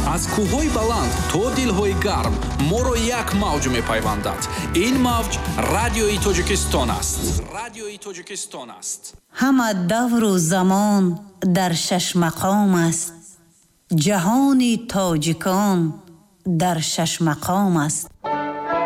аз кӯҳҳои баланд то дилҳои гарм моро як мавҷ мепайвандад. ин мавҷ радиои Тоҷикистон аст. радиои Тоҷикистон аст. ҳама давру замон дар шаш мақом аст. ҷаҳони тоҷикон дар шаш мақом аст.